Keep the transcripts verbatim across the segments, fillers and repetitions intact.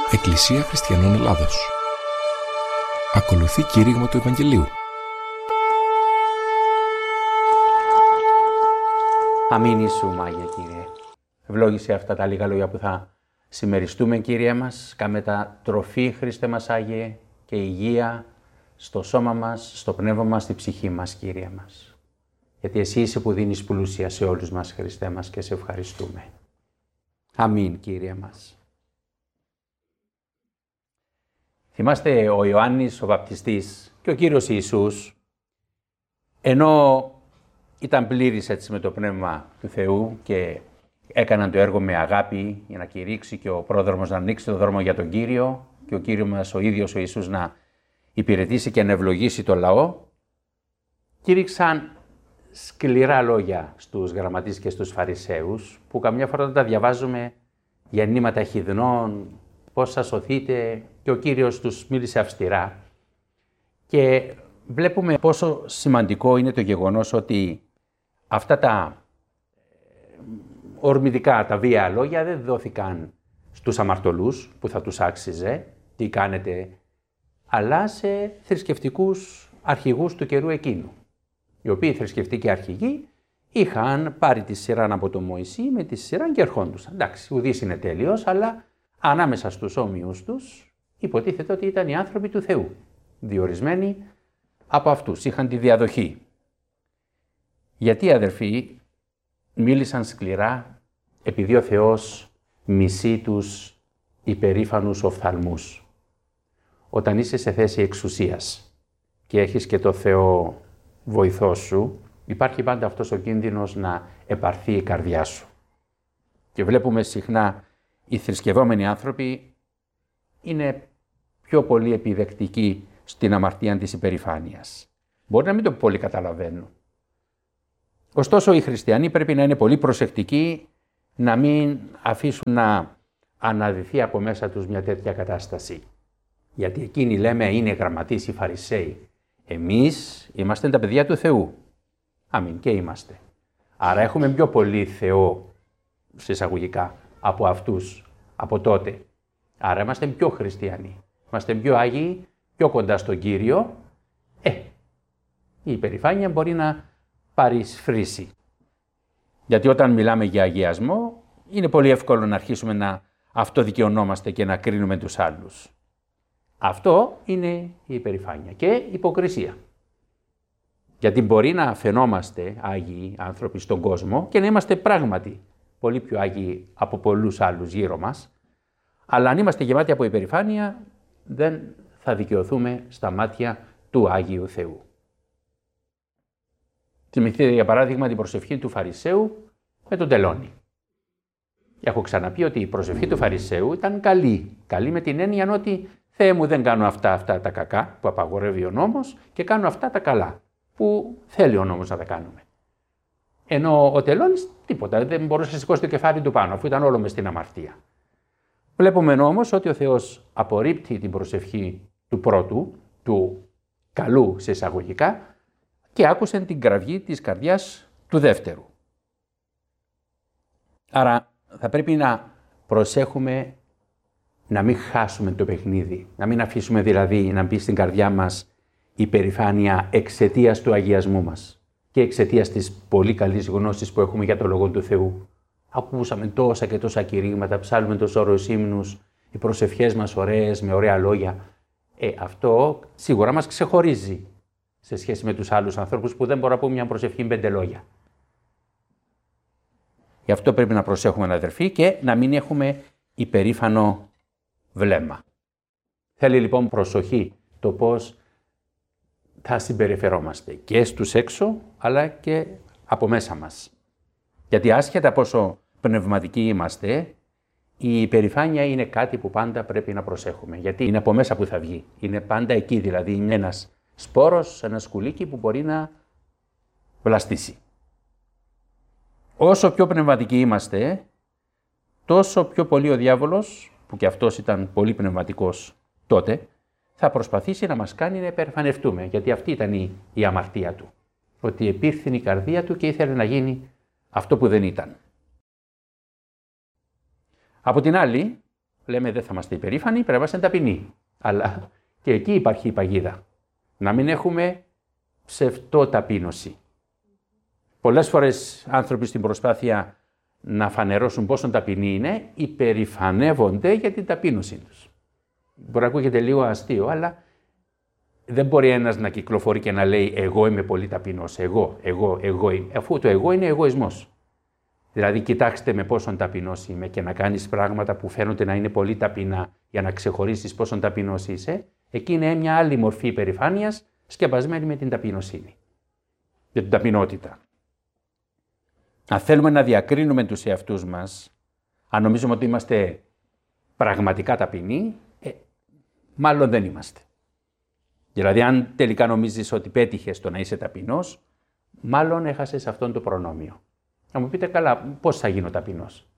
Εκκλησία Χριστιανών Ελλάδος. Ακολουθεί κήρυγμα του Ευαγγελίου. Αμήν σου, Μάγια Κύριε. Ευλόγησε αυτά τα λίγα λόγια που θα συμμεριστούμε, Κύριε μας. Κάμε τα τροφή, Χριστέ μας Άγιε, και υγεία στο σώμα μας, στο πνεύμα μας, στη ψυχή μας, Κύριε μας. Γιατί εσύ είσαι που δίνεις πλούσια σε όλους μας, Χριστέ μας, και σε ευχαριστούμε. Αμήν, Κύριε μας. Θυμάστε ο Ιωάννης ο Βαπτιστής και ο Κύριος Ιησούς, ενώ ήταν πλήρης έτσι με το Πνεύμα του Θεού και έκαναν το έργο με αγάπη για να κηρύξει και ο πρόδρομος να ανοίξει το δρόμο για τον Κύριο και ο Κύριος μας ο ίδιος ο Ιησούς να υπηρετήσει και να ευλογήσει το λαό, κήρυξαν σκληρά λόγια στους γραμματείς και στους Φαρισαίους, που καμιά φορά τα διαβάζουμε για νήματα χυδνών, πώς θα σωθείτε, και ο Κύριος τους μίλησε αυστηρά. Και βλέπουμε πόσο σημαντικό είναι το γεγονός ότι αυτά τα ορμητικά, τα βία λόγια δεν δόθηκαν στους αμαρτωλούς που θα τους άξιζε, τι κάνετε, αλλά σε θρησκευτικούς αρχηγούς του καιρού εκείνου. Οι οποίοι θρησκευτικοί αρχηγοί είχαν πάρει τη σειρά από τον Μωυσή με τη σειρά και ερχόντουσαν. Εντάξει, ουδής είναι τέλειος, αλλά ανάμεσα στους όμοιους τους υποτίθεται ότι ήταν οι άνθρωποι του Θεού, διορισμένοι από αυτούς, είχαν τη διαδοχή. Γιατί, αδερφοί, μίλησαν σκληρά? Επειδή ο Θεός μισεί τους υπερήφανους οφθαλμούς. Όταν είσαι σε θέση εξουσίας και έχεις και το Θεό βοηθό σου, υπάρχει πάντα αυτός ο κίνδυνος να επαρθεί η καρδιά σου. Και βλέπουμε συχνά οι θρησκευόμενοι άνθρωποι είναι πιο πολύ επιδεκτικοί στην αμαρτία της υπερηφάνειας. Μπορεί να μην το πολύ καταλαβαίνουν. Ωστόσο, οι χριστιανοί πρέπει να είναι πολύ προσεκτικοί να μην αφήσουν να αναδυθεί από μέσα τους μια τέτοια κατάσταση. Γιατί εκείνοι, λέμε, είναι γραμματείς οι Φαρισαίοι. Εμείς είμαστε τα παιδιά του Θεού. Αμήν, και είμαστε. Άρα έχουμε πιο πολύ Θεό, σε εισαγωγικά, από αυτούς, από τότε. Άρα είμαστε πιο χριστιανοί. Είμαστε πιο άγιοι, πιο κοντά στον Κύριο. Ε, η υπερηφάνεια μπορεί να παρισφρήσει. Γιατί όταν μιλάμε για αγιασμό, είναι πολύ εύκολο να αρχίσουμε να αυτοδικαιωνόμαστε και να κρίνουμε τους άλλους. Αυτό είναι η υπερηφάνεια και υποκρισία. Γιατί μπορεί να φαινόμαστε άγιοι άνθρωποι στον κόσμο και να είμαστε πράγματι πολύ πιο άγιοι από πολλούς άλλους γύρω μας, αλλά αν είμαστε γεμάτοι από υπερηφάνεια, δεν θα δικαιωθούμε στα μάτια του Άγιου Θεού. Θυμηθείτε για παράδειγμα την προσευχή του Φαρισαίου με τον τελώνη. Έχω ξαναπεί ότι η προσευχή του Φαρισαίου ήταν καλή. Καλή με την έννοια ότι Θεέ μου, δεν κάνω αυτά, αυτά τα κακά που απαγορεύει ο νόμος και κάνω αυτά τα καλά που θέλει ο νόμος να τα κάνουμε. Ενώ ο τελώνης τίποτα, δεν μπορούσε να σηκώσει το κεφάλι του πάνω, αφού ήταν όλο μες στην αμαρτία. Βλέπουμε όμως ότι ο Θεός απορρίπτει την προσευχή του πρώτου, του καλού σε εισαγωγικά, και άκουσε την κραυγή της καρδιάς του δεύτερου. Άρα θα πρέπει να προσέχουμε να μην χάσουμε το παιχνίδι, να μην αφήσουμε δηλαδή να μπει στην καρδιά μας η υπερηφάνεια εξαιτίας του αγιασμού μας και εξαιτίας της πολύ καλής γνώσης που έχουμε για το Λόγο του Θεού. Ακούσαμε τόσα και τόσα κηρύγματα, ψάλουμε τους όρους ύμνους, οι προσευχές μας ωραίες, με ωραία λόγια. Ε, αυτό σίγουρα μας ξεχωρίζει σε σχέση με τους άλλους ανθρώπους που δεν μπορούν να πούμε μια προσευχή με πέντε λόγια. Γι' αυτό πρέπει να προσέχουμε, αδερφοί, και να μην έχουμε υπερήφανο βλέμμα. Θέλει λοιπόν προσοχή το πώς θα συμπεριφερόμαστε και στους έξω, αλλά και από μέσα μας. Γιατί άσχετα πόσο πνευματικοί είμαστε, η υπερηφάνεια είναι κάτι που πάντα πρέπει να προσέχουμε. Γιατί είναι από μέσα που θα βγει. Είναι πάντα εκεί, δηλαδή είναι ένας σπόρος, ένα σκουλίκι που μπορεί να βλαστήσει. Όσο πιο πνευματικοί είμαστε, τόσο πιο πολύ ο διάβολος, που και αυτός ήταν πολύ πνευματικός τότε, θα προσπαθήσει να μας κάνει να υπερηφανευτούμε. Γιατί αυτή ήταν η, η αμαρτία του. Ότι επήρθην η καρδία του και ήθελε να γίνει αυτό που δεν ήταν. Από την άλλη, λέμε δεν θα είμαστε υπερήφανοι, πρέπει να είμαστε ταπεινοί. Αλλά και εκεί υπάρχει η παγίδα. Να μην έχουμε ψευτοταπείνωση. Πολλές φορές άνθρωποι στην προσπάθεια να φανερώσουν πόσο ταπεινοί είναι, υπερηφανεύονται για την ταπείνωσή τους. Μπορεί να ακούγεται λίγο αστείο, αλλά δεν μπορεί ένας να κυκλοφορεί και να λέει εγώ είμαι πολύ ταπεινός, εγώ, εγώ, εγώ είμαι, αφού το εγώ είναι εγωισμός. Δηλαδή κοιτάξτε με πόσον ταπεινός είμαι και να κάνεις πράγματα που φαίνονται να είναι πολύ ταπεινά για να ξεχωρίσεις πόσον ταπεινός είσαι, εκεί είναι μια άλλη μορφή υπερηφάνειας σκεπασμένη με την ταπεινοσύνη, με την ταπεινότητα. Αν θέλουμε να διακρίνουμε τους εαυτούς μας, αν νομίζουμε ότι είμαστε πραγματικά ταπεινοί, ε, μάλλον δεν είμαστε. Δηλαδή, αν τελικά νομίζεις ότι πέτυχες το να είσαι ταπεινός, μάλλον έχασες αυτόν το προνόμιο. Να μου πείτε, καλά, πώς θα γίνω ταπεινός.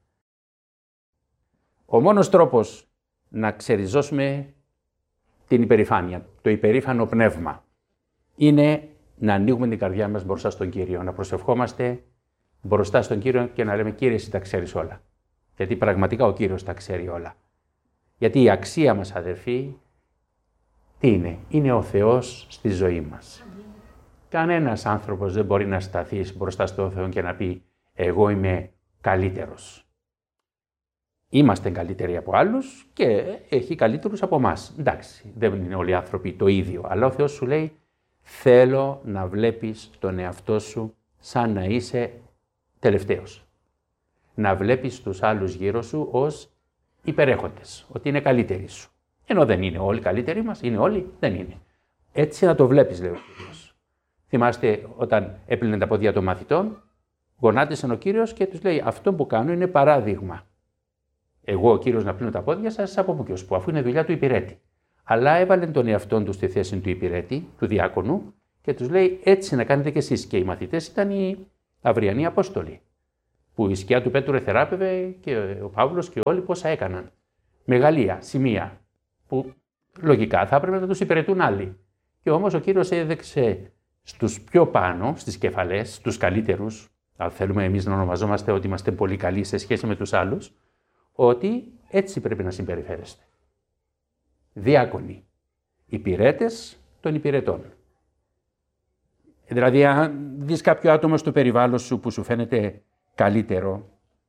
Ο μόνος τρόπος να ξεριζώσουμε την υπερηφάνεια, το υπερήφανο πνεύμα, είναι να ανοίγουμε την καρδιά μας μπροστά στον Κύριο, να προσευχόμαστε μπροστά στον Κύριο και να λέμε «Κύριε, εσύ τα ξέρεις όλα». Γιατί πραγματικά ο Κύριος τα ξέρει όλα. Γιατί η αξία μας, αδερφοί, τι είναι? Είναι ο Θεός στη ζωή μας. Mm. Κανένας άνθρωπος δεν μπορεί να σταθεί μπροστά στον Θεό και να πει «Εγώ είμαι καλύτερος». Είμαστε καλύτεροι από άλλους και έχει καλύτερους από εμάς. Εντάξει, δεν είναι όλοι οι άνθρωποι το ίδιο, αλλά ο Θεός σου λέει «Θέλω να βλέπεις τον εαυτό σου σαν να είσαι τελευταίος. Να βλέπεις τους άλλους γύρω σου ως υπερέχοντες, ότι είναι καλύτεροι σου. Ενώ δεν είναι όλοι καλύτεροι μας, είναι όλοι, δεν είναι. Έτσι να το βλέπεις, λέει ο Κύριος. Θυμάστε όταν έπλυνε τα πόδια των μαθητών, γονάτισε ο Κύριος και τους λέει αυτό που κάνω είναι παράδειγμα. Εγώ ο Κύριος να πλύνω τα πόδια σας από πού και ως πού, αφού είναι δουλειά του υπηρέτη. Αλλά έβαλε τον εαυτόν του στη θέση του υπηρέτη, του διάκονου και τους λέει έτσι να κάνετε κι εσείς. Και οι μαθητές ήταν οι αυριανοί Απόστολοι, που η σκιά του Πέτρου εθεράπευε και ο Παύλος και όλοι πόσα έκαναν. Μεγαλεία, σημεία, που λογικά θα έπρεπε να τους υπηρετούν άλλοι. Και όμως ο Κύριος έδειξε στους πιο πάνω, στις κεφαλές, στους καλύτερους, αν θέλουμε εμείς να ονομαζόμαστε ότι είμαστε πολύ καλοί σε σχέση με τους άλλους, ότι έτσι πρέπει να συμπεριφέρεστε. Διάκονοι, υπηρέτες των υπηρετών. Δηλαδή, αν δεις κάποιο άτομο στο περιβάλλον σου που σου φαίνεται καλύτερο,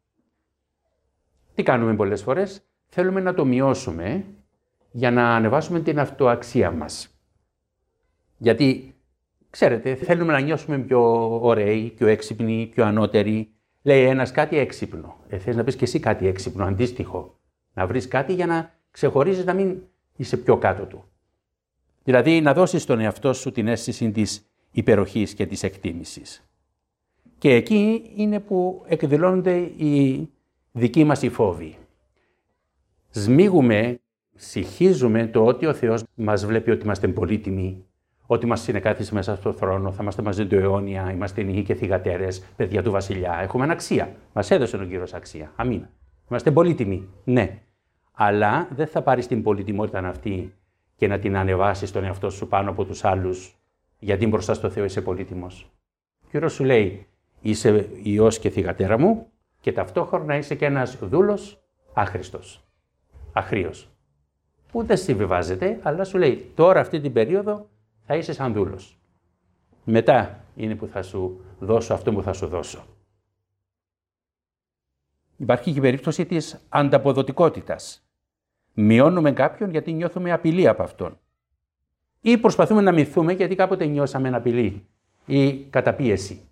τι κάνουμε πολλές φορές? Θέλουμε να το μειώσουμε για να ανεβάσουμε την αυτοαξία μας. Γιατί, ξέρετε, θέλουμε να νιώσουμε πιο ωραίοι, πιο έξυπνοι, πιο ανώτεροι. Λέει ένας κάτι έξυπνο. Ε, θες να πεις και εσύ κάτι έξυπνο, αντίστοιχο. Να βρεις κάτι για να ξεχωρίζεις, να μην είσαι πιο κάτω του. Δηλαδή, να δώσεις στον εαυτό σου την αίσθηση της υπεροχής και της εκτίμησης. Και εκεί είναι που εκδηλώνονται οι δικοί μας οι φόβοι. Σμίγουμε, συχίζουμε το ότι ο Θεός μας βλέπει ότι είμαστε πολύτιμοι, ότι μας συνεκάθισε μέσα στον θρόνο, θα είμαστε μαζί του αιώνια, είμαστε νυχοί και θυγατέρες, παιδιά του βασιλιά. Έχουμε αξία. Μας έδωσε ο Κύριος αξία. Αμήν. Είμαστε πολύτιμοι. Ναι. Αλλά δεν θα πάρεις την πολυτιμότητα αυτή και να την ανεβάσεις τον εαυτό σου πάνω από τους άλλους, γιατί μπροστά στο Θεό είσαι πολύτιμος. Ο Κύριος σου λέει, είσαι ιός και θυγατέρα μου και ταυτόχρονα είσαι και ένας δούλος άχρηστος, αχρήος. Που δεν συμβιβάζεται, αλλά σου λέει, τώρα αυτή την περίοδο θα είσαι σαν δούλος. Μετά είναι που θα σου δώσω αυτό που θα σου δώσω. Υπάρχει και η περίπτωση της ανταποδοτικότητας. Μειώνουμε κάποιον γιατί νιώθουμε απειλή από αυτόν. Ή προσπαθούμε να μυθούμε γιατί κάποτε νιώσαμε απειλή ή καταπίεση.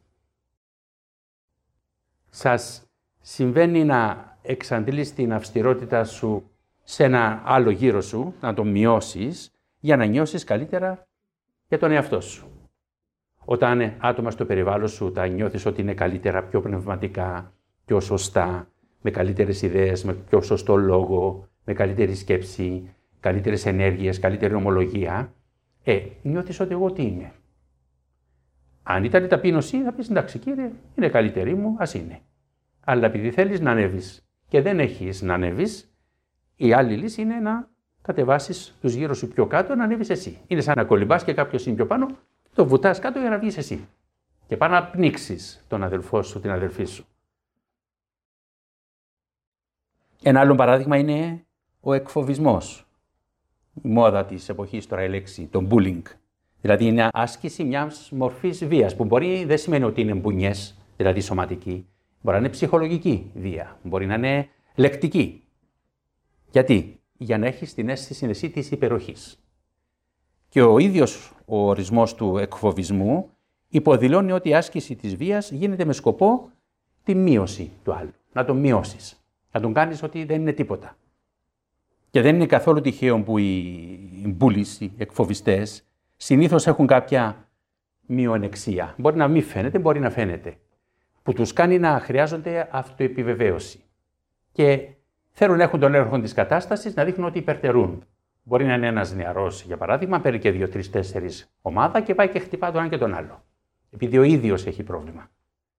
Σας συμβαίνει να εξαντλείς την αυστηρότητα σου σε ένα άλλο γύρο σου, να το μειώσεις για να νιώσεις καλύτερα για τον εαυτό σου. Όταν άτομα στο περιβάλλον σου τα νιώθεις ότι είναι καλύτερα, πιο πνευματικά, πιο σωστά, με καλύτερες ιδέες, με πιο σωστό λόγο, με καλύτερη σκέψη, καλύτερες ενέργειες, καλύτερη ομολογία, ε, νιώθεις ότι εγώ τι είμαι. Αν ήταν η ταπείνωση, θα πεις εντάξει κύριε, είναι καλύτερη μου, ας είναι. Αλλά επειδή θέλεις να ανέβεις και δεν έχεις να ανέβεις, η άλλη λύση είναι να κατεβάσεις τους γύρω σου πιο κάτω, να ανέβεις εσύ. Είναι σαν να κολυμπάς και κάποιος είναι πιο πάνω, το βουτάς κάτω για να βγεις εσύ. Και πάνω να πνίξεις τον αδελφό σου, την αδελφή σου. Ένα άλλο παράδειγμα είναι ο εκφοβισμός. Η μόδα της εποχής τώρα η λέξη, το bullying. Δηλαδή είναι άσκηση μιας μορφής βίας που μπορεί, δεν σημαίνει ότι είναι μπουνιές, δηλαδή σωματική. Μπορεί να είναι ψυχολογική βία, μπορεί να είναι λεκτική. Γιατί? Για να έχεις την αίσθηση εσύ της υπεροχής. Και ο ίδιος ο ορισμός του εκφοβισμού υποδηλώνει ότι η άσκηση της βίας γίνεται με σκοπό τη μείωση του άλλου. Να τον μειώσεις. Να τον κάνεις ότι δεν είναι τίποτα. Και δεν είναι καθόλου τυχαίο που οι bullies, οι εκφοβιστές, συνήθως έχουν κάποια μειονεξία. Μπορεί να μην φαίνεται, μπορεί να φαίνεται. Που τους κάνει να χρειάζονται αυτοεπιβεβαίωση. Και θέλουν να έχουν τον έλεγχο της κατάστασης, να δείχνουν ότι υπερτερούν. Μπορεί να είναι ένας νεαρός, για παράδειγμα, παίρνει και δύο, τρεις, τέσσερις ομάδα και πάει και χτυπά τον ένα και τον άλλο. Επειδή ο ίδιος έχει πρόβλημα.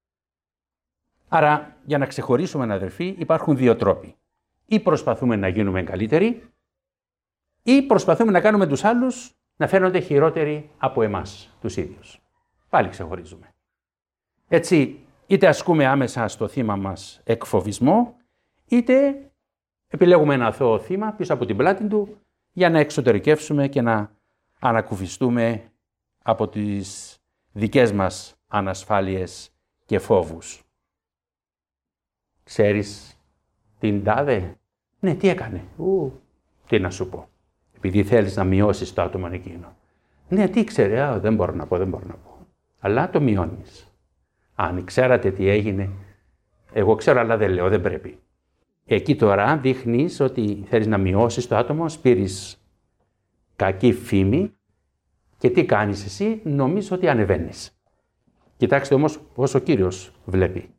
Άρα, για να ξεχωρίσουμε, αδερφοί, υπάρχουν δύο τρόποι. Ή προσπαθούμε να γίνουμε καλύτεροι, ή προσπαθούμε να κάνουμε τους άλλους να φαίνονται χειρότεροι από εμάς, τους ίδιους. Πάλι ξεχωρίζουμε. Έτσι, είτε ασκούμε άμεσα στο θύμα μας εκφοβισμό, είτε επιλέγουμε ένα αθώο θύμα πίσω από την πλάτη του για να εξωτερικεύσουμε και να ανακουφιστούμε από τις δικές μας ανασφάλειες και φόβους. Ξέρεις την τάδε? Ναι, τι έκανε? Ου, τι να σου πω. Επειδή θέλεις να μειώσεις το άτομο εκείνο. Ναι, τι ξέρει? Α, δεν μπορώ να πω, δεν μπορώ να πω. Αλλά το μειώνεις. Αν ξέρατε τι έγινε, εγώ ξέρω αλλά δεν λέω, δεν πρέπει. Εκεί τώρα δείχνεις ότι θέλεις να μειώσεις το άτομο, σπείρεις κακή φήμη και τι κάνεις εσύ? Νομίζεις ότι ανεβαίνεις. Κοιτάξτε όμως πώς ο Κύριος βλέπει.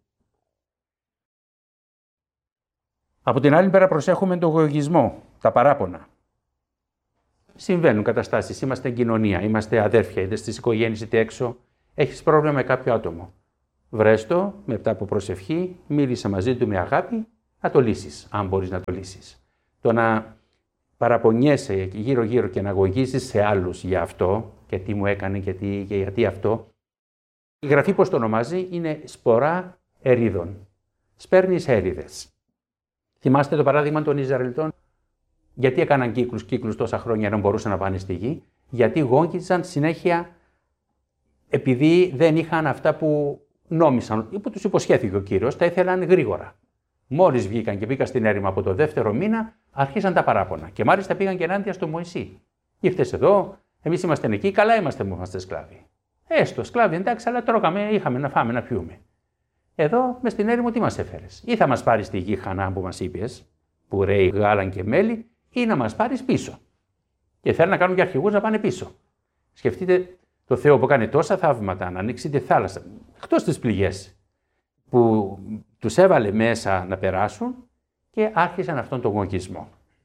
Από την άλλη πέρα προσέχουμε τον εγωισμό, τα παράπονα. Συμβαίνουν καταστάσεις, είμαστε κοινωνία, είμαστε αδέρφια, είτε στις οικογένειες είτε έξω, έχεις πρόβλημα με κάποιο άτομο. Βρες το, μετά από προσευχή, μίλησε μαζί του με αγάπη, να το λύσεις, αν μπορείς να το λύσεις. Το να παραπονιέσαι γύρω-γύρω και να αγωγήσεις σε άλλους για αυτό, και τι μου έκανε και, τι, και γιατί αυτό, η Γραφή πώς το ονομάζει, είναι σπορά ερίδων. Σπέρνεις έριδες. Θυμάστε το παράδειγμα των Ισραηλιτών? Γιατί έκαναν κύκλους, κύκλους τόσα χρόνια να μπορούσαν να πάνε στη γη? Γιατί γόγγιζαν συνέχεια επειδή δεν είχαν αυτά που νόμισαν, ή που τους υποσχέθηκε ο Κύριος, τα ήθελαν γρήγορα. Μόλις βγήκαν και μπήκαν στην έρημα από το δεύτερο μήνα, αρχίσαν τα παράπονα. Και μάλιστα πήγαν και ενάντια στο Μωυσή. Ήρθες εδώ, εμείς είμαστε εκεί, καλά είμαστε που είμαστε σκλάβοι. Έστω, σκλάβοι, εντάξει, αλλά τρώγαμε, είχαμε να φάμε, να πιούμε. Εδώ, μες στην έρημο, τι μας έφερες? Ή θα μας πάρεις τη γη Χανaan που μας είπες, που ρέει γάλαν και μέλι, ή να μας πάρεις πίσω. Και θέλουν να κάνουν και αρχηγούς να πάνε πίσω. Σκεφτείτε το Θεό που κάνει τόσα θαύματα, να ανοίξει τη θάλασσα, εκτός τις πληγές, που τους έβαλε μέσα να περάσουν και άρχισαν αυτόν τον γογγισμό.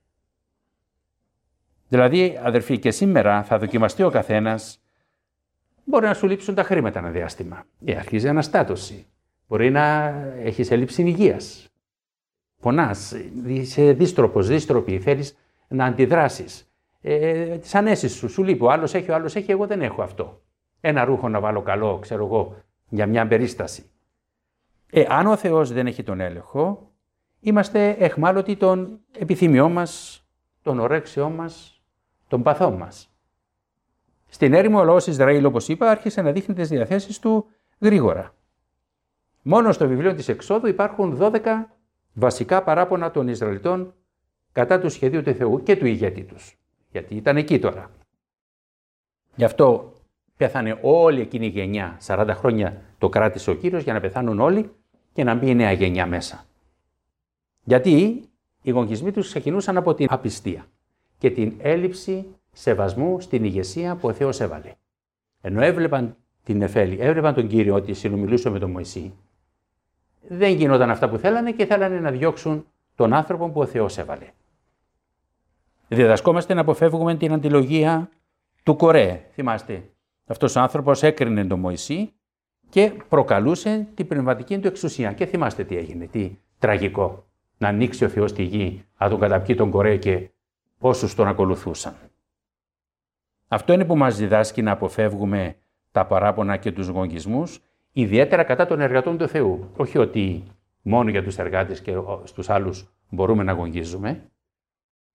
Δηλαδή, αδερφοί, και σήμερα θα δοκιμαστεί ο καθένας, μπορεί να σου λείψουν τα χρήματα ένα διάστημα. Ε, αρχίζει αναστάτωση. Μπορεί να έχεις έλλειψη υγείας. Πονάς, είσαι δίστροπος, δίστροπη, θέλεις να αντιδράσεις. Ε, τις ανέσεις σου, σου λείπει. Ο άλλος έχει, ο άλλος έχει, εγώ δεν έχω αυτό. Ένα ρούχο να βάλω καλό, ξέρω εγώ, για μια περίσταση. Ε, αν ο Θεός δεν έχει τον έλεγχο, είμαστε εχμάλωτοι των επιθυμιών μας, των ορέξεών μας, των παθών μας. Στην έρημο ο λαός Ισραήλ, όπως είπα, άρχισε να δείχνει τις διαθέσεις του γρήγορα. Μόνο στο βιβλίο της Εξόδου υπάρχουν δώδεκα βασικά παράπονα των Ισραηλιτών κατά του σχεδίου του Θεού και του ηγέτη τους. Γιατί ήταν εκεί τώρα. Γι' αυτό πέθανε όλη εκείνη η γενιά. σαράντα χρόνια το κράτησε ο Κύριος για να πεθάνουν όλοι και να μπει η νέα γενιά μέσα. Γιατί οι γογγισμοί τους ξεκινούσαν από την απιστία και την έλλειψη σεβασμού στην ηγεσία που ο Θεός έβαλε. Ενώ έβλεπαν την Νεφέλη, έβλεπαν τον Κύριο ότι συνομιλούσε με τον Μωυσή, δεν γινόταν αυτά που θέλανε και θέλανε να διώξουν τον άνθρωπο που ο Θεός έβαλε. Διδασκόμαστε να αποφεύγουμε την αντιλογία του Κορέ. Θυμάστε, αυτός ο άνθρωπος έκρινε τον Μωυσή και προκαλούσε την πνευματική του εξουσία. Και θυμάστε τι έγινε, τι τραγικό. Να ανοίξει ο Θεός τη γη, να τον καταπιεί τον Κορέ και όσους τον ακολουθούσαν. Αυτό είναι που μας διδάσκει να αποφεύγουμε τα παράπονα και τους γογγισμούς, ιδιαίτερα κατά των εργατών του Θεού. Όχι ότι μόνο για τους εργάτες και στους άλλους μπορούμε να γογγίζουμε.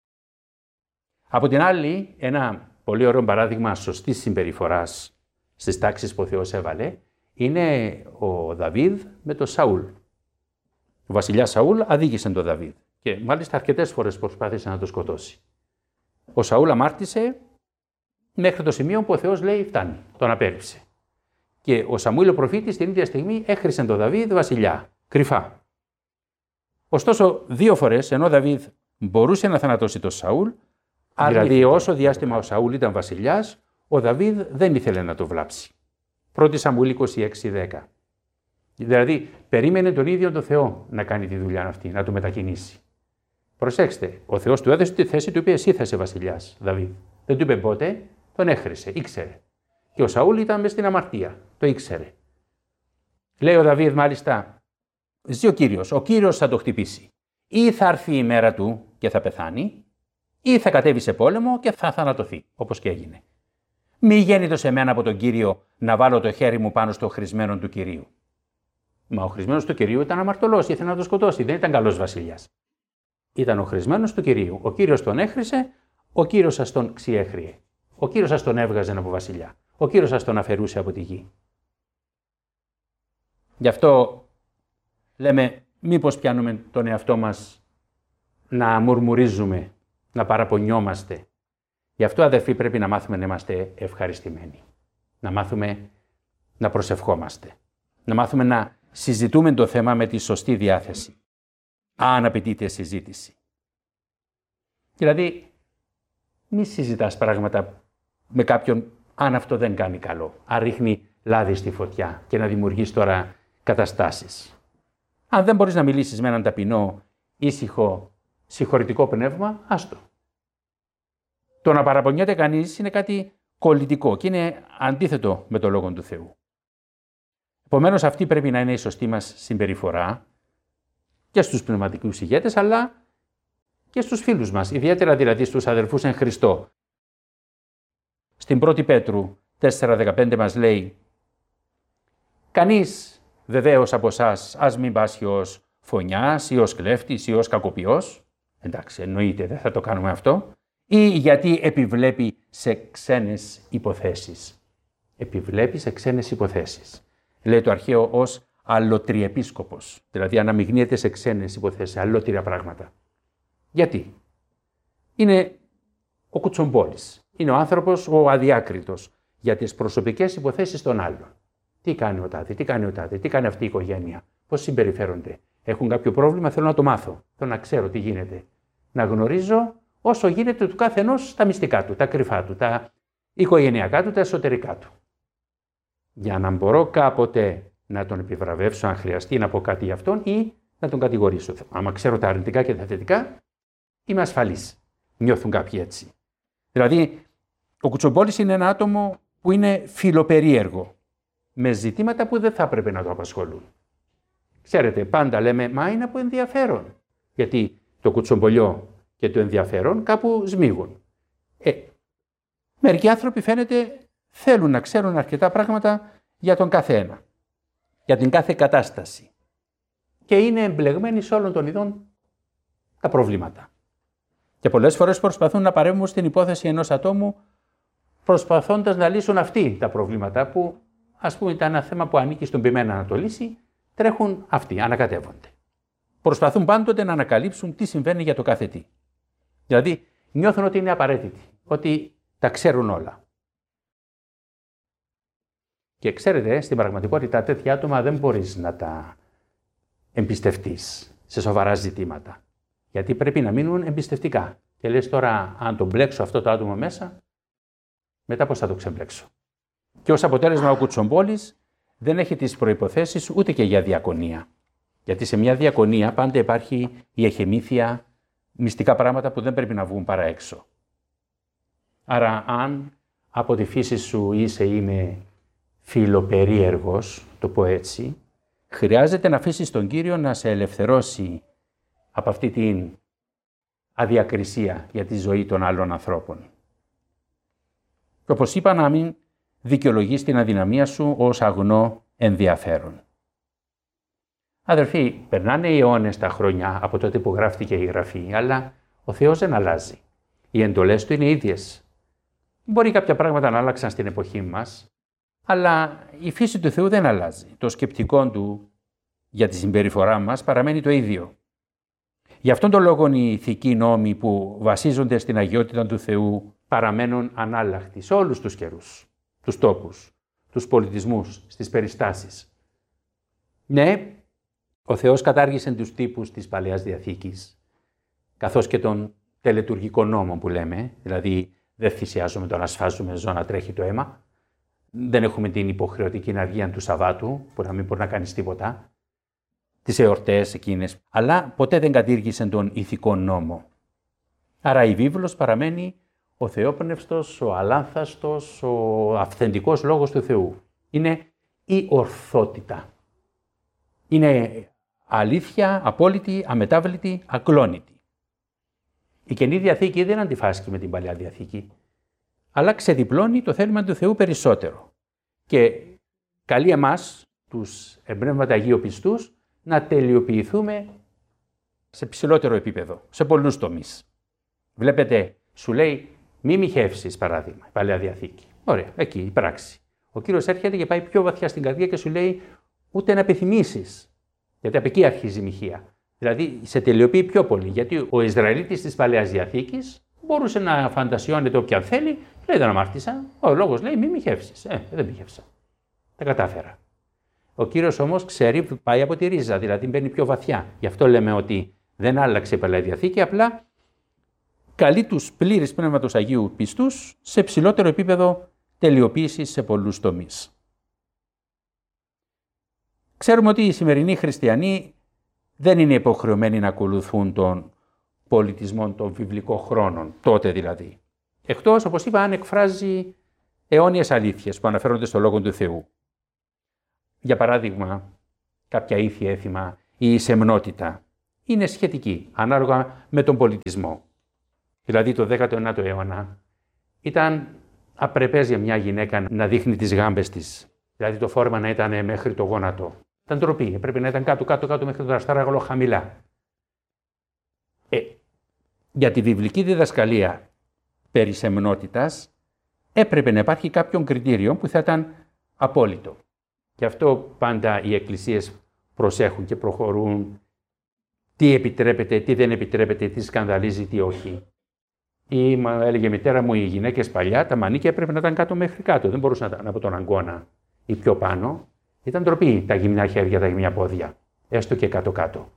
Από την άλλη, ένα πολύ ωραίο παράδειγμα σωστής συμπεριφοράς στις τάξεις που ο Θεός έβαλε είναι ο Δαβίδ με τον Σαούλ. Ο βασιλιάς Σαούλ αδίκησε τον Δαβίδ και μάλιστα αρκετές φορές προσπάθησε να τον σκοτώσει. Ο Σαούλ αμάρτησε μέχρι το σημείο που ο Θεός λέει φτάνει, τον απέρριψε. Και ο Σαμουήλ ο προφήτης την ίδια στιγμή έχρισε τον Δαβίδ βασιλιά, κρυφά. Ωστόσο, δύο φορές, ενώ ο Δαβίδ μπορούσε να θανατώσει τον Σαούλ, δηλαδή όσο διάστημα ο Σαούλ ήταν βασιλιάς, ο Δαβίδ δεν ήθελε να το βλάψει. πρώτη Σαμουήλ είκοσι έξι δέκα. Δηλαδή, περίμενε τον ίδιο τον Θεό να κάνει τη δουλειά αυτή, να το μετακινήσει. Προσέξτε, ο Θεός του έδωσε τη θέση, του είπε εσύ θα είσαι βασιλιάς, Δαβίδ. Δεν του είπε πότε, τον έχρισε, ήξερε. Και ο Σαούλ ήταν μες στην αμαρτία, το ήξερε. Λέει ο Δαβίδ μάλιστα, ζει ο Κύριος, ο Κύριος θα το χτυπήσει. Ή θα έρθει η μέρα του και θα πεθάνει, ή θα κατέβει σε πόλεμο και θα θανατωθεί, όπως και έγινε. Μη γέννητο σε μένα από τον Κύριο να βάλω το χέρι μου πάνω στο χρησμένο του Κυρίου. Μα ο χρησμένος του Κυρίου ήταν αμαρτωλός, ήθελε να τον σκοτώσει, δεν ήταν καλός βασιλιάς. Ήταν ο χρησμένος του Κυρίου. Ο Κύριος τον έχρισε, ο Κύριος σας τον ξιέχριε. Ο Κύριος σας τον έβγαζε από βασιλιά. Ο Κύριος σας τον αφαιρούσε από τη γη. Γι' αυτό λέμε μήπως πιάνουμε τον εαυτό μας να μουρμουρίζουμε, να παραπονιόμαστε. Γι' αυτό αδερφοί πρέπει να μάθουμε να είμαστε ευχαριστημένοι. Να μάθουμε να προσευχόμαστε. Να μάθουμε να συζητούμε το θέμα με τη σωστή διάθεση. Αν απαιτείται συζήτηση. Δηλαδή, μη συζητάς πράγματα με κάποιον αν αυτό δεν κάνει καλό. Αν ρίχνει λάδι στη φωτιά και να δημιουργείς τώρα καταστάσεις. Αν δεν μπορείς να μιλήσεις με έναν ταπεινό, ήσυχο, συγχωρητικό πνεύμα, άστο. Το να παραπονιέται κανείς είναι κάτι κολλητικό και είναι αντίθετο με το Λόγο του Θεού. Επομένως, αυτή πρέπει να είναι η σωστή μας συμπεριφορά και στους πνευματικούς ηγέτες, αλλά και στους φίλους μας, ιδιαίτερα δηλαδή στους αδελφούς εν Χριστώ. Στην πρώτη Πέτρου τέσσερα δεκαπέντε μας λέει «Κανείς βεβαίως από εσάς ας μην πάσχει ως φωνιάς ή ως κλέφτης ή ως κακοποιός». Εντάξει, εννοείται, δεν θα το κάνουμε αυτό. Ή γιατί επιβλέπει σε ξένες υποθέσεις. Επιβλέπει σε ξένες υποθέσεις. Λέει το αρχαίο ως αλλοτριεπίσκοπος, δηλαδή αναμειγνύεται σε ξένες υποθέσεις, αλλότρια πράγματα. Γιατί? Είναι ο κουτσομπόλης. Είναι ο άνθρωπος ο αδιάκριτος για τις προσωπικές υποθέσεις των άλλων. Τι κάνει ο τάδε, τι κάνει ο τάδε, τι κάνει αυτή η οικογένεια, πώς συμπεριφέρονται. Έχουν κάποιο πρόβλημα, θέλω να το μάθω. Θέλω να ξέρω τι γίνεται. Να γνωρίζω όσο γίνεται του καθενός τα μυστικά του, τα κρυφά του, τα οικογενειακά του, τα εσωτερικά του. Για να μπορώ κάποτε να τον επιβραβεύσω αν χρειαστεί να πω κάτι για αυτόν ή να τον κατηγορήσω. Άμα ξέρω τα αρνητικά και τα θετικά, είμαι ασφαλής. Νιώθουν κάποιοι έτσι. Δηλαδή, ο κουτσομπόλης είναι ένα άτομο που είναι φιλοπερίεργο, με ζητήματα που δεν θα έπρεπε να το απασχολούν. Ξέρετε, πάντα λέμε, μα είναι από ενδιαφέρον. Γιατί το κουτσομπολιό και το ενδιαφέρον κάπου σμίγουν. Ε, μερικοί άνθρωποι φαίνεται θέλουν να ξέρουν αρκετά πράγματα για τον κάθε ένα, για την κάθε κατάσταση. Και είναι εμπλεγμένοι σε όλων των ειδών τα προβλήματα. Και πολλές φορές προσπαθούν να παρέμβουν στην υπόθεση ενός ατόμου, προσπαθώντας να λύσουν αυτοί τα προβλήματα που, ας πούμε, ήταν ένα θέμα που ανήκει στον ποιμένα να το λύσει, τρέχουν αυτοί, ανακατεύονται. Προσπαθούν πάντοτε να ανακαλύψουν τι συμβαίνει για το κάθε τι. Δηλαδή, νιώθουν ότι είναι απαραίτητοι, ότι τα ξέρουν όλα. Και ξέρετε, στην πραγματικότητα τέτοια άτομα δεν μπορείς να τα εμπιστευτείς σε σοβαρά ζητήματα. Γιατί πρέπει να μείνουν εμπιστευτικά. Και λες τώρα, αν τον μπλέξω αυτό το άτομο μέσα, μετά πώς θα το ξεμπλέξω. Και ως αποτέλεσμα ο κουτσομπόλης δεν έχει τις προϋποθέσεις ούτε και για διακονία. Γιατί σε μια διακονία πάντα υπάρχει η εχεμήθεια, μυστικά πράγματα που δεν πρέπει να βγουν παρά έξω. Άρα αν από τη φύση σου είσαι είμαι φιλοπερίεργος, το πω έτσι, χρειάζεται να αφήσεις τον Κύριο να σε ελευθερώσει από αυτή την αδιακρισία για τη ζωή των άλλων ανθρώπων. Και όπως είπα, να μην δικαιολογείς την αδυναμία σου ως αγνό ενδιαφέρον. Αδερφοί, περνάνε οι αιώνες τα χρόνια από τότε που γράφτηκε η Γραφή, αλλά ο Θεός δεν αλλάζει. Οι εντολές του είναι ίδιες. Μπορεί κάποια πράγματα να άλλαξαν στην εποχή μας, αλλά η φύση του Θεού δεν αλλάζει. Το σκεπτικό του για τη συμπεριφορά μας παραμένει το ίδιο. Γι' αυτόν τον λόγο οι ηθικοί νόμοι που βασίζονται στην αγιότητα του Θεού παραμένουν ανάλλαχτοι σε όλους τους καιρούς, τους τόπους, τους πολιτισμούς, στις περιστάσεις. Ναι, ο Θεός κατάργησε τους τύπους της Παλαιάς Διαθήκης, καθώς και τον τελετουργικό νόμο που λέμε, δηλαδή δεν θυσιάζουμε το να σφάζουμε ζώα να τρέχει το αίμα, δεν έχουμε την υποχρεωτική αργία του Σαββάτου, που να μην μπορεί να κάνεις τίποτα, τις εορτές εκείνες, αλλά ποτέ δεν κατήργησε τον ηθικό νόμο. Άρα η βίβλος παραμένει ο θεόπνευστος, ο αλάνθαστος, ο αυθεντικός λόγος του Θεού. Είναι η ορθότητα. Είναι αλήθεια, απόλυτη, αμετάβλητη, ακλόνητη. Η Καινή Διαθήκη δεν αντιφάσκει με την Παλαιά Διαθήκη, αλλά ξεδιπλώνει το θέλημα του Θεού περισσότερο. Και καλεί εμάς, τους εμπνεύματα Αγίου πιστούς, να τελειοποιηθούμε σε ψηλότερο επίπεδο, σε πολλούς τομείς. Βλέπετε, σου λέει μη μοιχεύσεις, παράδειγμα, η Παλαιά Διαθήκη. Ωραία, εκεί η πράξη. Ο Κύριος έρχεται και πάει πιο βαθιά στην καρδιά και σου λέει ούτε να επιθυμήσεις, γιατί από εκεί αρχίζει η μοιχεία. Δηλαδή σε τελειοποιεί πιο πολύ, γιατί ο Ισραηλίτης της Παλαιάς Διαθήκης μπορούσε να φαντασιώνεται όποια θέλει, λέει δεν αμάρτησα. Ο λόγος λέει μη μοιχεύσεις. Ε, δεν μοιχεύσα. Τα κατάφερα. Ο Κύριος όμως ξέρει, πάει από τη ρίζα, δηλαδή μπαίνει πιο βαθιά. Γι' αυτό λέμε ότι δεν άλλαξε η Παλαιά Διαθήκη, απλά καλεί τους πλήρεις Πνεύματος Αγίου πιστούς σε ψηλότερο επίπεδο τελειοποίησης σε πολλούς τομείς. Ξέρουμε ότι οι σημερινοί χριστιανοί δεν είναι υποχρεωμένοι να ακολουθούν τον πολιτισμό των βιβλικών χρόνων, τότε δηλαδή. Εκτός, όπως είπα, αν εκφράζει αιώνιες αλήθειες που αναφέρονται στο Λόγο του Θεού. Για παράδειγμα, κάποια ήθη έθιμα ή η σεμνότητα είναι σχετική, ανάλογα με τον πολιτισμό. Δηλαδή το δέκατο ένατο αιώνα ήταν απρεπές για μια γυναίκα να δείχνει τις γάμπες της. Δηλαδή το φόρμα να ήταν μέχρι το γόνατο. Ήταν ντροπή, πρέπει να ήταν κάτω, κάτω, κάτω μέχρι το αστράγαλο χαμηλά. Ε, για τη βιβλική διδασκαλία περί σεμνότητας έπρεπε να υπάρχει κάποιον κριτήριο που θα ήταν απόλυτο. Γι' αυτό πάντα οι εκκλησίες προσέχουν και προχωρούν τι επιτρέπεται, τι δεν επιτρέπεται, τι σκανδαλίζει, τι όχι. Ή μα έλεγε η μητέρα μου, οι γυναίκες παλιά, τα μανίκια έπρεπε να ήταν κάτω μέχρι κάτω. Δεν μπορούσαν να ήταν από τον αγκώνα ή πιο πάνω. Ήταν ντροπή τα γυμνά χέρια, τα γυμνά πόδια. Έστω και κάτω-κάτω.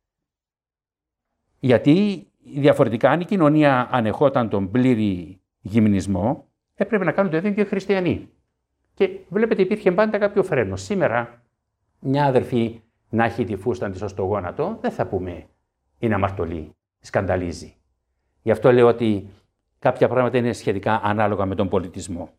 Γιατί διαφορετικά, αν η κοινωνία ανεχόταν τον πλήρη γυμνισμό, έπρεπε να κάνουν το ίδιο και οι χριστιανοί. Και βλέπετε, υπήρχε πάντα κάποιο φρένο. Σήμερα, μια αδερφή να έχει τη φούστα της ως το γόνατο, δεν θα πούμε είναι αμαρτωλή, σκανδαλίζει. Γι' αυτό λέω ότι κάποια πράγματα είναι σχετικά ανάλογα με τον πολιτισμό.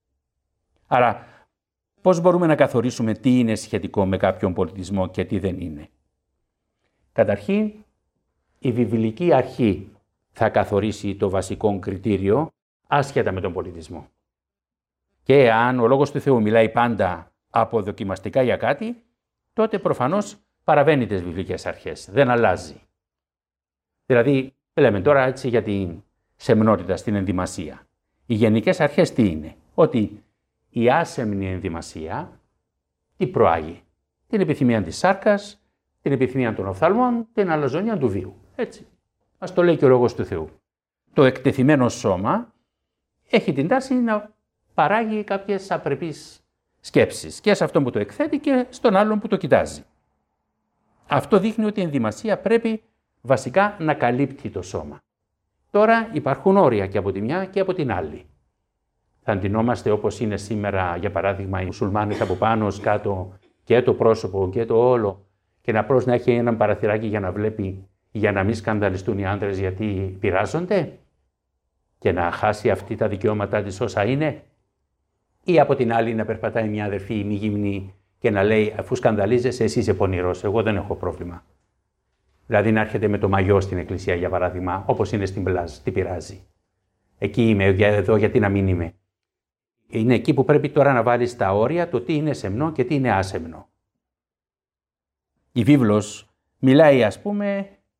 Άρα, πώς μπορούμε να καθορίσουμε τι είναι σχετικό με κάποιον πολιτισμό και τι δεν είναι. Καταρχήν, η βιβλική αρχή θα καθορίσει το βασικό κριτήριο άσχετα με τον πολιτισμό. Και αν ο Λόγος του Θεού μιλάει πάντα αποδοκιμαστικά για κάτι, τότε προφανώς παραβαίνει τις βιβλικές αρχές, δεν αλλάζει. Δηλαδή, λέμε τώρα έτσι για την σεμνότητα στην ενδυμασία. Οι γενικές αρχές τι είναι? Ότι η άσεμνη ενδυμασία τι προάγει? Την επιθυμία της σάρκας, την επιθυμία των οφθαλμών, την αλαζονία του βίου. Έτσι. Ας το λέει και ο Λόγος του Θεού. Το εκτεθειμένο σώμα έχει την τάση να παράγει κάποιες απρεπείς σκέψεις και σε αυτόν που το εκθέτει και στον άλλον που το κοιτάζει. Αυτό δείχνει ότι η ενδυμασία πρέπει βασικά να καλύπτει το σώμα. Τώρα υπάρχουν όρια και από τη μια και από την άλλη. Θα αντινόμαστε όπως είναι σήμερα, για παράδειγμα, οι μουσουλμάνες από πάνω ως κάτω και το πρόσωπο και το όλο και να απλώς να έχει έναν παραθυράκι για να βλέπει, για να μην σκανδαλιστούν οι άντρες γιατί πειράζονται και να χάσει αυτή τα δικαιώματά της όσα είναι, ή από την άλλη να περπατάει μια αδερφή μη γυμνή και να λέει αφού σκανδαλίζεσαι εσύ είσαι πονηρός, εγώ δεν έχω πρόβλημα. Δηλαδή να έρχεται με το μαγιό στην εκκλησία για παράδειγμα, όπως είναι στην Πλάζ, τι πειράζει. Εκεί είμαι, εδώ γιατί να μην είμαι. Είναι εκεί που πρέπει τώρα να βάλεις τα όρια, το τι είναι σεμνό και τι είναι άσεμνο. Η βίβλος μιλάει ας πούμε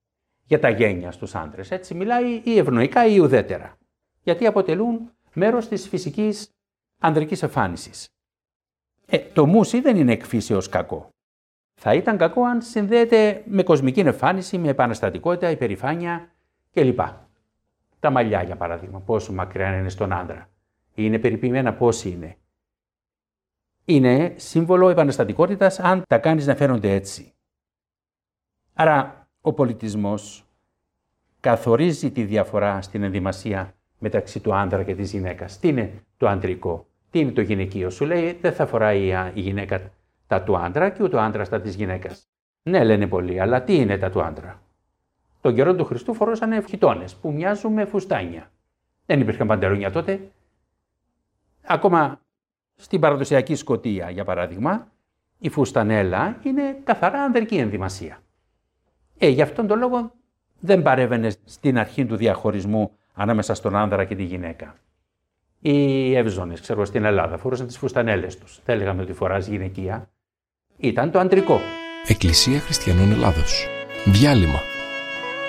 για τα γένια στους άντρες. Έτσι μιλάει ή ευνοϊκά ή ουδέτερα. Γιατί αποτελούν μέρος της φυσικής ανδρικής εμφάνισης. Ε, το μουσι δεν είναι εκ φύσεως κακό. Θα ήταν κακό αν συνδέεται με κοσμική εμφάνιση, με επαναστατικότητα, υπερηφάνεια κλπ. Τα μαλλιά, για παράδειγμα, πόσο μακριά είναι στον άντρα. Είναι περιποιημένα, πώς είναι. Είναι σύμβολο επαναστατικότητας αν τα κάνεις να φαίνονται έτσι. Άρα ο πολιτισμός καθορίζει τη διαφορά στην ενδυμασία μεταξύ του άντρα και της γυναίκας. Τι είναι το αντρικό, τι είναι το γυναικείο. Σου λέει δεν θα φοράει η γυναίκα τα του άντρα και ούτε ο άντρας τα της γυναίκας. Ναι, λένε πολλοί, αλλά τι είναι τα του άντρα. Τον καιρό του Χριστού φορούσαν χιτώνες που μοιάζουν με φουστάνια. Δεν υπήρχαν παντελόνια τότε. Ακόμα στην παραδοσιακή Σκωτία, για παράδειγμα, η φουστανέλα είναι καθαρά ανδρική ενδυμασία. Ε, γι' αυτόν τον λόγο δεν παρέβαινε στην αρχή του διαχωρισμού ανάμεσα στον άνδρα και τη γυναίκα. Οι Εύζωνες, ξέρω, στην Ελλάδα φορούσαν τις φουστανέλες τους. Δεν λέγαμε ότι φοράς γυναικεία. Ήταν το αντρικό. Εκκλησία Χριστιανών Ελλάδος. Διάλειμμα.